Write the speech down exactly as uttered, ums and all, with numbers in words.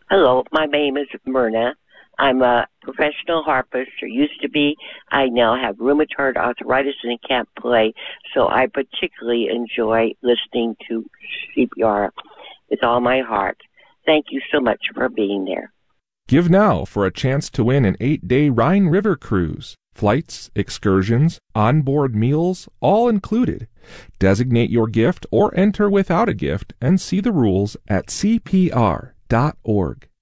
Hello, my name is Myrna. I'm a professional harpist, or used to be. I now have rheumatoid arthritis and can't play, so I particularly enjoy listening to C P R with all my heart. Thank you so much for being there. Give now for a chance to win an eight-day Rhine River cruise. Flights, excursions, onboard meals, all included. Designate your gift or enter without a gift and see the rules at C P R dot org.